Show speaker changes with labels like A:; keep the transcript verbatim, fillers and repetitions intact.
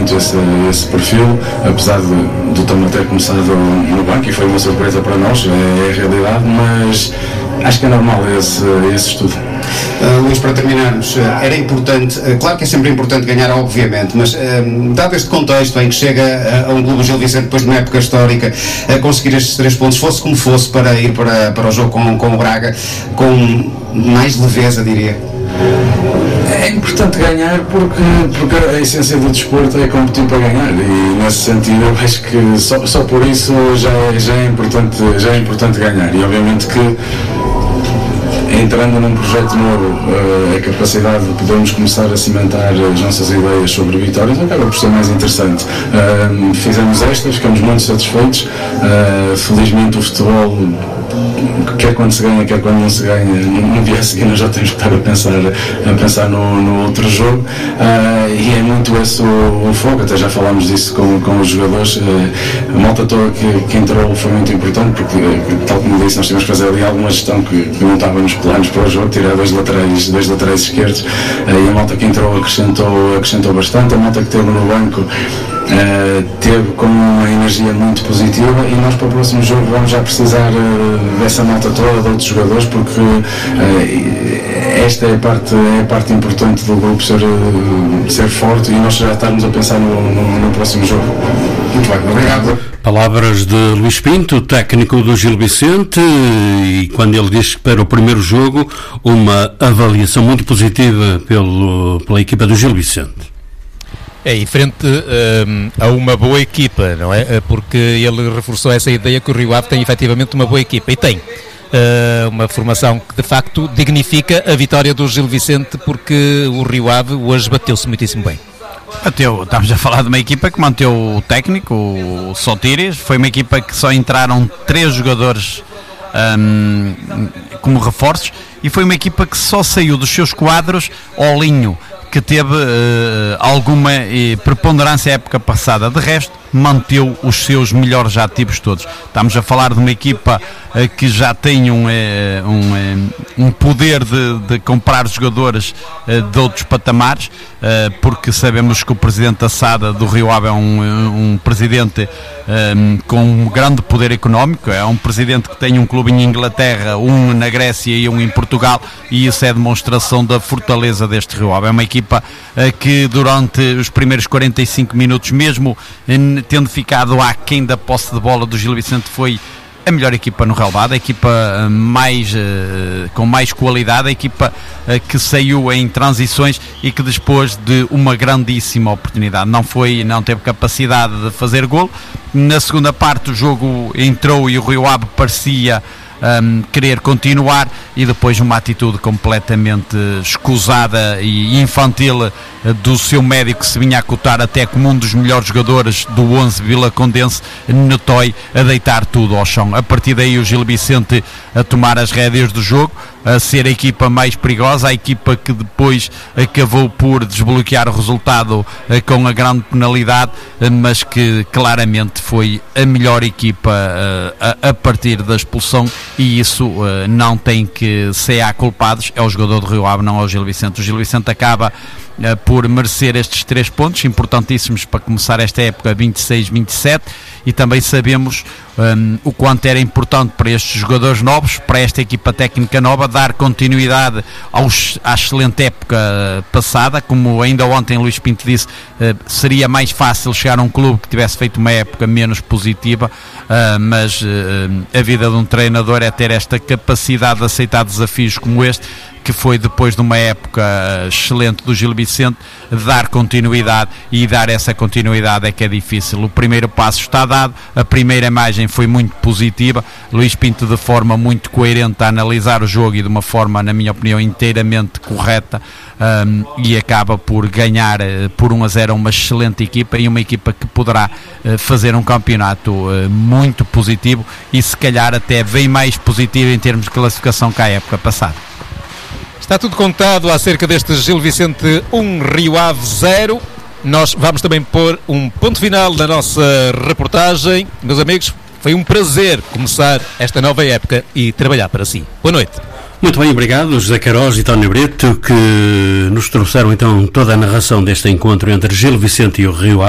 A: muito esse, esse perfil, apesar de, do Toma ter começado no banco, e foi uma surpresa para nós, é, é a realidade, mas acho que é normal esse, esse estudo.
B: Uh, Luís, para terminarmos, uh, era importante, uh, claro que é sempre importante ganhar, obviamente, mas uh, dado este contexto em que chega uh, a um clube Gil Vicente depois de uma época histórica, a uh, conseguir estes três pontos, fosse como fosse, para ir para, para o jogo com, com o Braga, com mais leveza, diria.
A: É importante ganhar porque, porque a essência do desporto é competir para ganhar, e nesse sentido eu acho que só, só por isso já é, já, é importante, já é importante ganhar, e obviamente que entrando num projeto novo, a capacidade de podermos começar a cimentar as nossas ideias sobre vitórias acaba por ser mais interessante. Fizemos esta, ficamos muito satisfeitos. Felizmente o futebol, quer quando se ganha, quer quando não se ganha, no dia a seguir nós já temos que estar a pensar, a pensar no, no outro jogo, uh, e é muito esse o, o foco. Até já falámos disso com, com os jogadores. Uh, a malta toda que, que entrou foi muito importante, porque, tal como disse, nós temos que fazer ali alguma gestão que, que não estava nos planos para o jogo, tirar dois laterais, dois laterais esquerdos, uh, e a malta que entrou acrescentou, acrescentou bastante. A malta que esteve no banco Uh, teve com uma energia muito positiva, e nós para o próximo jogo vamos já precisar uh, dessa malta toda, de outros jogadores, porque uh, esta é a parte, é a parte importante do grupo ser, uh, ser forte, e nós já estarmos a pensar no, no, no próximo jogo. Muito bem, obrigado.
C: Palavras de Luís Pinto, técnico do Gil Vicente, e quando ele diz que para o primeiro jogo uma avaliação muito positiva pelo, pela equipa do Gil Vicente.
D: É, e frente um, a uma boa equipa, não é? Porque ele reforçou essa ideia que o Rio Ave tem efetivamente uma boa equipa, e tem uh, uma formação que de facto dignifica a vitória do Gil Vicente, porque o Rio Ave hoje bateu-se muitíssimo bem.
E: Bateu, estamos a falar de uma equipa que manteve o técnico, o Sotiris. Foi uma equipa que só entraram três jogadores um, como reforços, e foi uma equipa que só saiu dos seus quadros ao Linho, que teve uh, alguma uh, preponderância a época passada. De resto, manteve os seus melhores ativos todos. Estamos a falar de uma equipa uh, que já tem um, uh, um, uh, um poder de, de comprar jogadores uh, de outros patamares, uh, porque sabemos que o presidente da S A D do Rio Ave é um, um presidente um, com um grande poder económico, é um presidente que tem um clube em Inglaterra, um na Grécia e um em Portugal, e isso é demonstração da fortaleza deste Rio Ave. É uma equipa uh, que durante os primeiros quarenta e cinco minutos, mesmo uh, tendo ficado aquém da posse de bola do Gil Vicente, foi a melhor equipa no relvado, a equipa uh, mais, uh, com mais qualidade, a equipa uh, que saiu em transições e que dispôs de uma grandíssima oportunidade. Não foi, não teve capacidade de fazer golo. Na segunda parte o jogo entrou e o Rio Ave parecia Um, querer continuar, e depois uma atitude completamente escusada e infantil uh, do seu médico, que se vinha a cotar até como um dos melhores jogadores do onze vilacondense, Notói, a deitar tudo ao chão. A partir daí o Gil Vicente a tomar as rédeas do jogo, a ser a equipa mais perigosa, a equipa que depois acabou por desbloquear o resultado uh, com a grande penalidade, uh, mas que claramente foi a melhor equipa uh, a, a partir da expulsão. E isso uh, não tem que ser a culpados, é o jogador do Rio Ave, não é o Gil Vicente. O Gil Vicente acaba uh, por merecer estes três pontos, importantíssimos para começar esta época vinte e seis vinte e sete, e também sabemos um, o quanto era importante para estes jogadores novos, para esta equipa técnica nova, dar continuidade aos, à excelente época passada. Como ainda ontem Luís Pinto disse, uh, seria mais fácil chegar a um clube que tivesse feito uma época menos positiva, uh, mas uh, a vida de um treinador é ter esta capacidade de aceitar desafios como este, que foi depois de uma época excelente do Gil Vicente, dar continuidade, e dar essa continuidade é que é difícil. O primeiro passo está dado, a primeira imagem foi muito positiva, Luís Pinto de forma muito coerente a analisar o jogo e de uma forma, na minha opinião, inteiramente correta, um, e acaba por ganhar uh, por um a zero uma excelente equipa, e uma equipa que poderá uh, fazer um campeonato uh, muito positivo, e se calhar até bem mais positivo em termos de classificação que a época passada.
D: Está tudo contado acerca deste Gil Vicente um, Rio Ave zero. Nós vamos também pôr um ponto final na nossa reportagem. Meus amigos, foi um prazer começar esta nova época e trabalhar para si. Boa noite.
C: Muito bem, obrigado José Queiroz e Tony Brito, que nos trouxeram então toda a narração deste encontro entre Gil Vicente e o Rio Ave.